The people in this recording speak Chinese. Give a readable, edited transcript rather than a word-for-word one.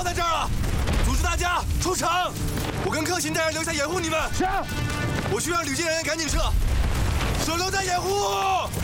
在这儿了，组织大家出城。我跟克勤带人留下掩护你们。 是。 我去让吕建人赶紧撤，手榴弹掩护。